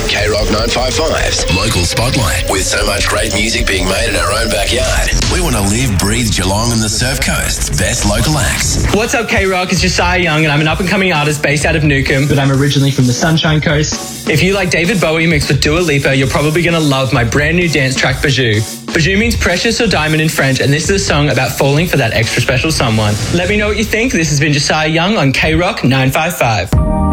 K-Rock 955's Local Spotlight. With so much great music being made in our own backyard, we want to live, breathe Geelong and the Surf Coast's best local acts. What's up, K-Rock? It's Josiah Young, and I'm an up-and-coming artist based out of Newcomb, but I'm originally from the Sunshine Coast. If you like David Bowie mixed with Dua Lipa, you're probably going to love my brand new dance track, Bijou. Bijou means precious or diamond in French, and this is a song about falling for that extra special someone. Let me know what you think. This has been Josiah Young on K-Rock 955.